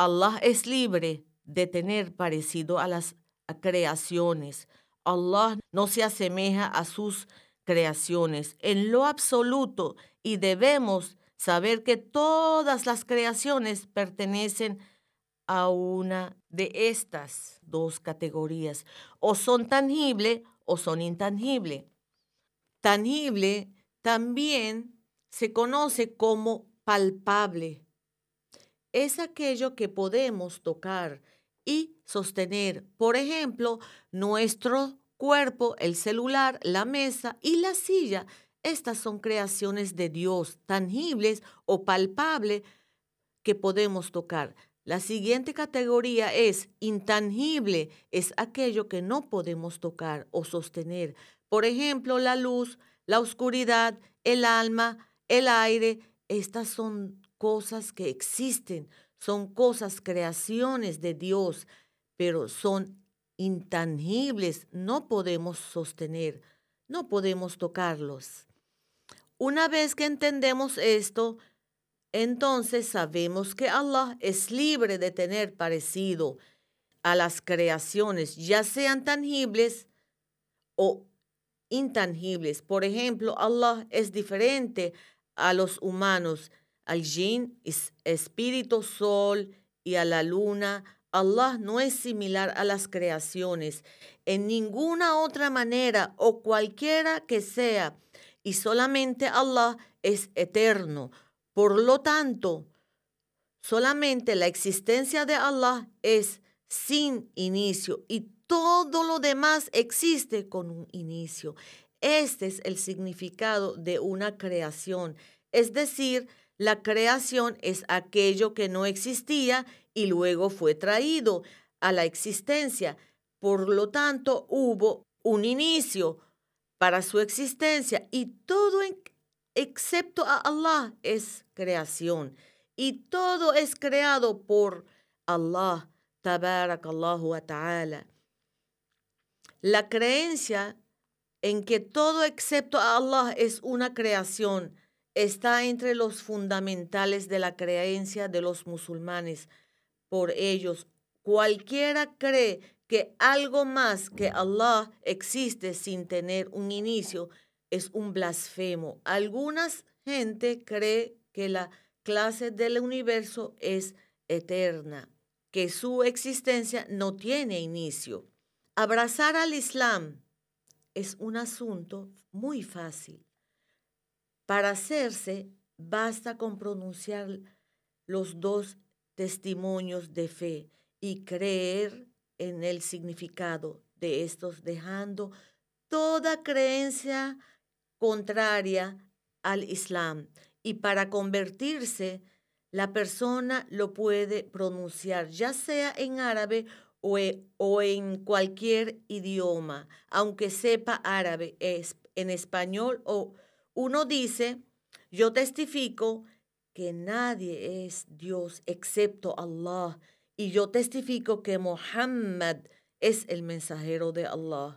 Allah es libre de tener parecido a las creaciones. Allah no se asemeja a sus creaciones en lo absoluto y debemos saber que todas las creaciones pertenecen a una de estas dos categorías. O son tangible o son intangible. Tangible también se conoce como palpable. Es aquello que podemos tocar y sostener. Por ejemplo, nuestro cuerpo, el celular, la mesa y la silla. Estas son creaciones de Dios, tangibles o palpables que podemos tocar. La siguiente categoría es intangible, es aquello que no podemos tocar o sostener. Por ejemplo, la luz, la oscuridad, el alma, el aire. Estas son cosas que existen, son cosas, creaciones de Dios, pero son intangibles, no podemos sostener, no podemos tocarlos. Una vez que entendemos esto, entonces sabemos que Allah es libre de tener parecido a las creaciones, ya sean tangibles o intangibles. Por ejemplo, Allah es diferente a los humanos, al jinn, espíritu, sol y a la luna. Allah no es similar a las creaciones en ninguna otra manera o cualquiera que sea, y solamente Allah es eterno. Por lo tanto, solamente la existencia de Allah es sin inicio y todo lo demás existe con un inicio. Este es el significado de una creación. Es decir, la creación es aquello que no existía y luego fue traído a la existencia. Por lo tanto, hubo un inicio para su existencia y todo excepto a Allah es creación. Y todo es creado por Allah, Tabarakallahu wa ta'ala. La creencia en que todo excepto a Allah es una creación está entre los fundamentales de la creencia de los musulmanes. Por ellos, cualquiera cree que algo más que Allah existe sin tener un inicio es un blasfemo. Algunas gente cree que la clase del universo es eterna, que su existencia no tiene inicio. Abrazar al Islam es un asunto muy fácil. Para hacerse, basta con pronunciar los dos testimonios de fe y creer en el significado de estos, dejando toda creencia contraria al Islam. Y para convertirse, la persona lo puede pronunciar, ya sea en árabe o en cualquier idioma, aunque sepa árabe, en español, o uno dice, yo testifico que nadie es Dios excepto Allah, y yo testifico que Muhammad es el mensajero de Allah.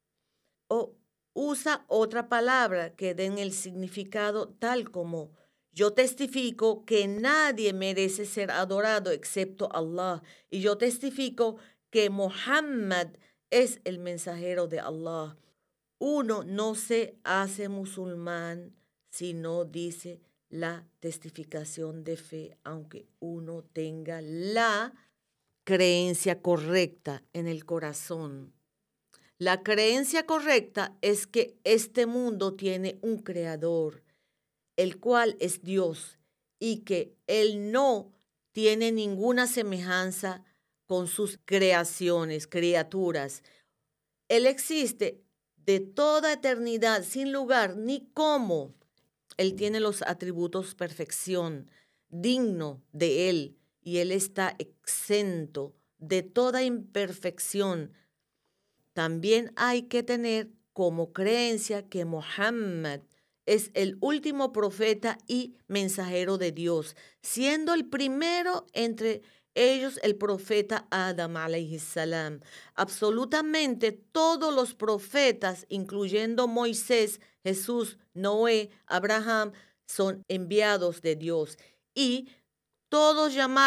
O usa otra palabra que den el significado tal como yo testifico que nadie merece ser adorado excepto Allah, y yo testifico que Muhammad es el mensajero de Allah. Uno no se hace musulmán si no dice la testificación de fe, aunque uno tenga la creencia correcta en el corazón. La creencia correcta es que este mundo tiene un creador, el cual es Dios, y que Él no tiene ninguna semejanza con sus creaciones, criaturas. Él existe de toda eternidad, sin lugar ni cómo. Él tiene los atributos perfección, digno de Él, y Él está exento de toda imperfección. También hay que tener como creencia que Muhammad es el último profeta y mensajero de Dios, siendo el primero entre ellos el profeta Adam alayhi salam. Absolutamente todos los profetas, incluyendo Moisés, Jesús, Noé, Abraham, son enviados de Dios y todos llamados